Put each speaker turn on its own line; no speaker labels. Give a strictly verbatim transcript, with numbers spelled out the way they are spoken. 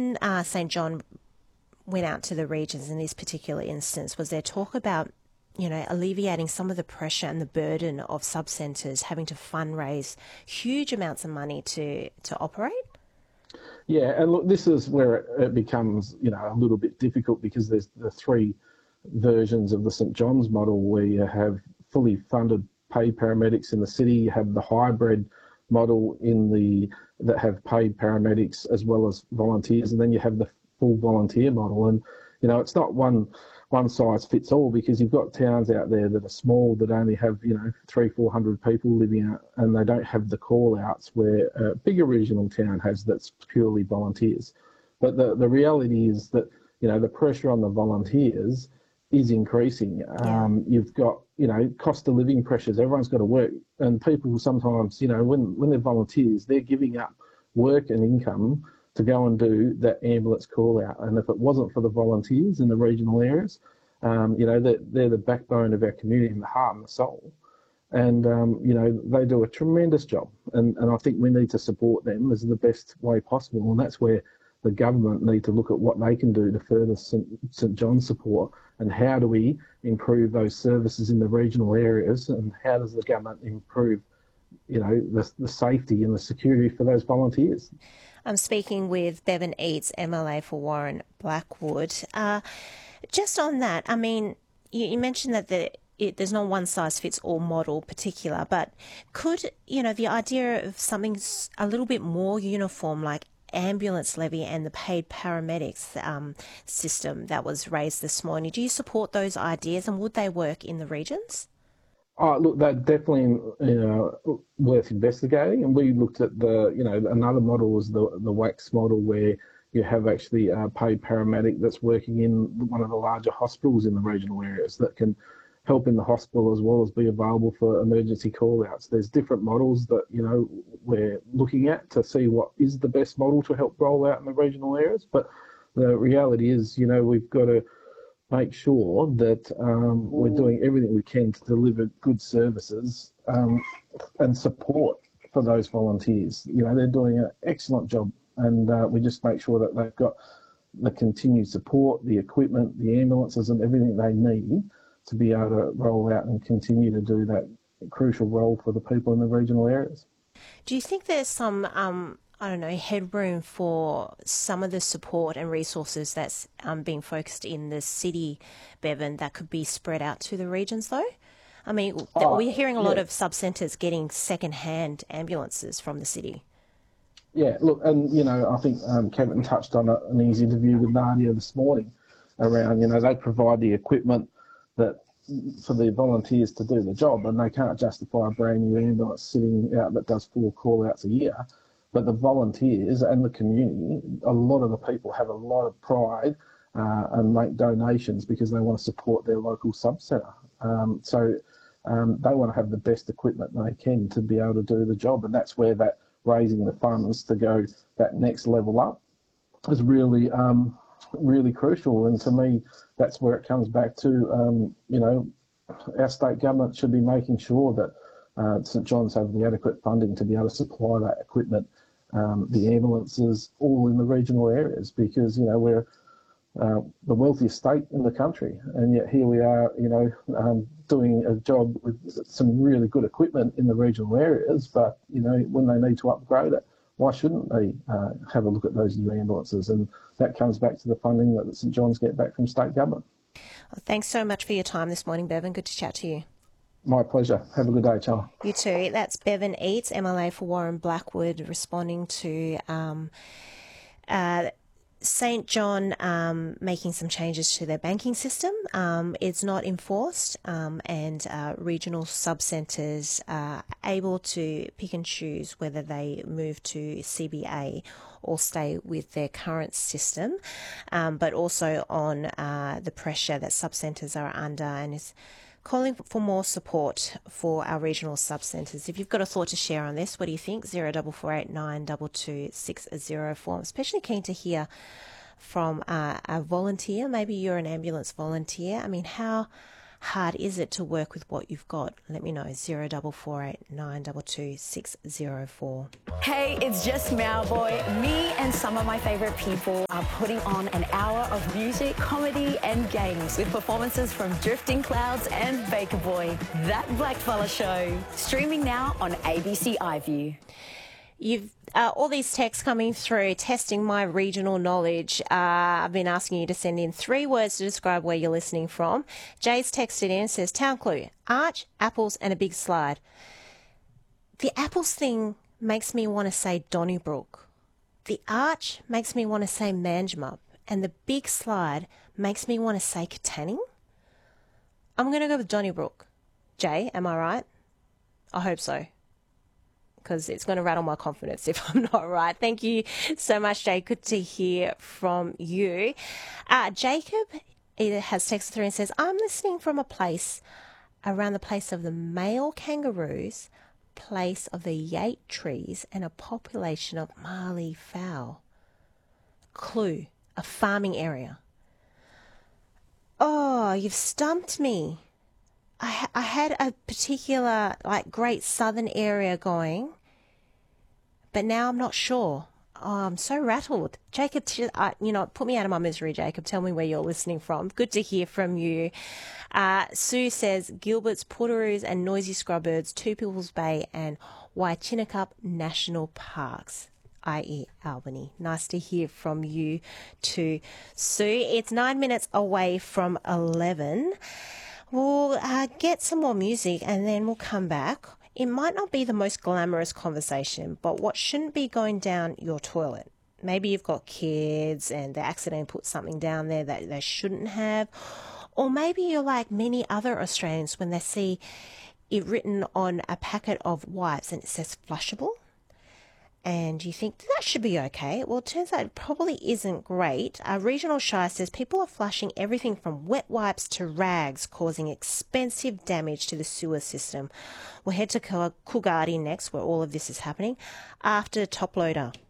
when uh, St John went out to the regions in this particular instance, was there talk about, you know, alleviating some of the pressure and the burden of sub-centres having to fundraise huge amounts of money to, to operate?
Yeah, and look, this is where it, it becomes, you know, a little bit difficult because there's the three versions of the St John's model where you have fully funded paid paramedics in the city, you have the hybrid model in the that have paid paramedics as well as volunteers, and then you have the full volunteer model. And you know, it's not one one size fits all because you've got towns out there that are small that only have, you know, three, four hundred people living out, and they don't have the call outs where a bigger regional town has that's purely volunteers. But the the reality is that, you know, the pressure on the volunteers is increasing.
Yeah.
Um, you've got, you know, cost of living pressures. Everyone's got to work, and people sometimes, you know, when when they're volunteers, they're giving up work and income to go and do that ambulance call out. And if it wasn't for the volunteers in the regional areas, um, you know, they're, they're the backbone of our community and the heart and the soul. And, um, you know, they do a tremendous job. And, and I think we need to support them as the best way possible. And that's where the government need to look at what they can do to further St John's support, and how do we improve those services in the regional areas, and how does the government improve, you know, the, the safety and the security for those volunteers.
I'm speaking with Bevan Eates, M L A for Warren Blackwood. Uh, just on that, I mean, you, you mentioned that the, it, there's no one-size-fits-all model particular, but could, you know, the idea of something a little bit more uniform, like ambulance levy and the paid paramedics um, system that was raised this morning, do you support those ideas, and would they work in the regions?
Oh, look, they're definitely, you know, worth investigating. And we looked at the, you know, another model was the the WACS model, where you have actually a paid paramedic that's working in one of the larger hospitals in the regional areas that can help in the hospital as well as be available for emergency call-outs. There's different models that, you know, we're looking at to see what is the best model to help roll out in the regional areas. But the reality is, you know, we've got to make sure that um, we're doing everything we can to deliver good services um, and support for those volunteers. You know, they're doing an excellent job, and uh, we just make sure that they've got the continued support, the equipment, the ambulances and everything they need to be able to roll out and continue to do that crucial role for the people in the regional areas.
Do you think there's some um I don't know, headroom for some of the support and resources that's um, being focused in the city, Bevan, that could be spread out to the regions though? I mean, oh, we're hearing a lot yeah. of sub-centres getting second-hand ambulances from the city.
Yeah, look, and, you know, I think um, Kevin touched on a, an easy interview with Nadia this morning around, you know, they provide the equipment that for the volunteers to do the job, and they can't justify a brand new ambulance sitting out that does four call-outs a year. But the volunteers and the community, a lot of the people have a lot of pride uh, and make donations because they want to support their local sub-centre. Um, so um, they want to have the best equipment they can to be able to do the job. And that's where that raising the funds to go that next level up is really, um, really crucial. And to me, that's where it comes back to, um, you know, our state government should be making sure that uh, St John's have the adequate funding to be able to supply that equipment, um, the ambulances, all in the regional areas, because, you know, we're uh, the wealthiest state in the country, and yet here we are, you know, um, doing a job with some really good equipment in the regional areas, but, you know, when they need to upgrade it, why shouldn't they uh, have a look at those new ambulances? And that comes back to the funding that St John's get back from state government.
Well, thanks so much for your time this morning, Bevan. Good to chat to you.
My pleasure. Have a good day, Charlie.
You too. That's Bevan Eates, M L A for Warren Blackwood, responding to um, uh, St John um, making some changes to their banking system. Um, it's not enforced, um, and uh, regional sub-centres are able to pick and choose whether they move to C B A or stay with their current system, um, but also on uh, the pressure that sub-centres are under, and is calling for more support for our regional sub-centres. If you've got a thought to share on this, what do you think? zero four four eight nine two two six zero four. I'm especially keen to hear from uh, a volunteer. Maybe you're an ambulance volunteer. I mean, how hard is it to work with what you've got? Let me know. Zero double four eight nine two two six zero four.
Hey, it's just Mauboy. Me and some of my favourite people are putting on an hour of music, comedy and games with performances from Drifting Clouds and Baker Boy. That Blackfella Show. Streaming now on A B C iView.
You've uh, all these texts coming through, testing my regional knowledge. Uh, I've been asking you to send in three words to describe where you're listening from. Jay's texted in and says, town clue, arch, apples and a big slide. The apples thing makes me want to say Donnybrook. The arch makes me want to say Manjimup. And the big slide makes me want to say Katanning. I'm going to go with Donnybrook. Jay, am I right? I hope so, because it's going to rattle my confidence if I'm not right. Thank you so much, Jay. Good to hear from you. Uh, Jacob either has texted through and says, I'm listening from a place around the place of the male kangaroos, place of the yate trees, and a population of marley fowl. Clue, a farming area. Oh, you've stumped me. I, I had a particular, like, Great Southern area going, but now I'm not sure. Oh, I'm so rattled. Jacob, uh, you know, put me out of my misery, Jacob. Tell me where you're listening from. Good to hear from you. Uh, Sue says Gilbert's, Portaroos and Noisy Scrubbards, Two People's Bay and Waitinnacup National Parks, that is. Albany. Nice to hear from you too, Sue. It's nine minutes away from eleven. We'll uh, get some more music and then we'll come back. It might not be the most glamorous conversation, but what shouldn't be going down your toilet? Maybe you've got kids and they accidentally put something down there that they shouldn't have. Or maybe you're like many other Australians when they see it written on a packet of wipes and it says flushable. And you think that should be okay. Well, it turns out it probably isn't great. Our regional Shire says people are flushing everything from wet wipes to rags, causing expensive damage to the sewer system. We'll head to Coolgardie next, where all of this is happening, after Top Loader.